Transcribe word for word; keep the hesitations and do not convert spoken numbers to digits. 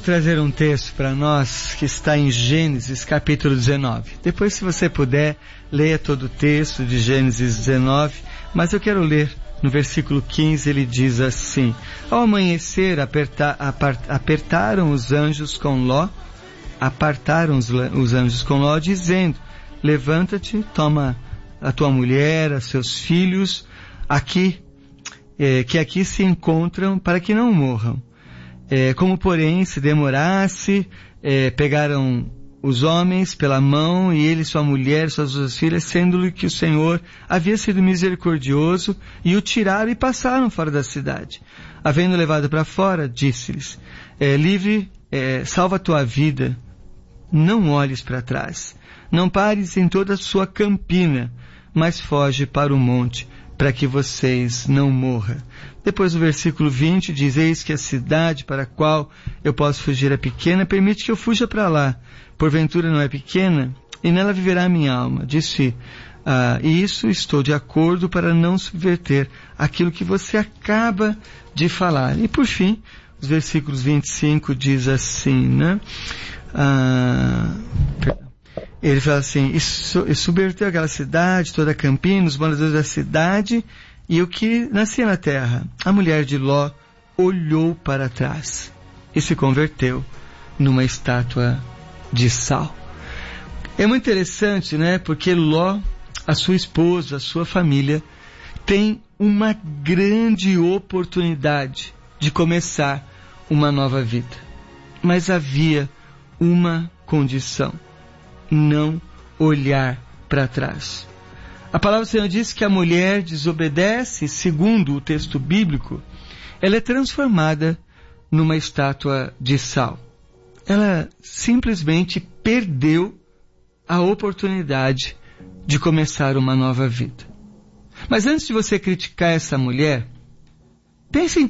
trazer um texto para nós que está em Gênesis capítulo dezenove. Depois, se você puder, leia todo o texto de Gênesis dezenove, mas eu quero ler no versículo quinze, ele diz assim: ao amanhecer aperta, apart, apertaram os anjos com Ló, apartaram os, os anjos com Ló, dizendo: levanta-te, toma a tua mulher, os seus filhos, aqui, eh, que aqui se encontram, para que não morram. É, como, porém, se demorasse, é, pegaram os homens pela mão, e ele, sua mulher, suas duas filhas, sendo-lhe que o Senhor havia sido misericordioso, e o tiraram e passaram fora da cidade. Havendo levado para fora, disse-lhes: é, livre, é, salva a tua vida, não olhes para trás, não pares em toda a sua campina, mas foge para o monte, para que vocês não morram. Depois o versículo vinte diz: eis que a cidade para a qual eu posso fugir é pequena, permite que eu fuja para lá. Porventura não é pequena, e nela viverá a minha alma. Disse: ah, e isso estou de acordo para não subverter aquilo que você acaba de falar. E por fim, os versículos vinte e cinco diz assim, né? Ah, ele fala assim: e subverteu aquela cidade, toda a campina, os moradores da cidade, e o que nascia na terra. A mulher de Ló olhou para trás e se converteu numa estátua de sal. É muito interessante, né? Porque Ló, a sua esposa, a sua família, tem uma grande oportunidade de começar uma nova vida. Mas havia uma condição: não olhar para trás. A palavra do Senhor diz que a mulher desobedece, segundo o texto bíblico, ela é transformada numa estátua de sal. Ela simplesmente perdeu a oportunidade de começar uma nova vida. Mas antes de você criticar essa mulher, pense em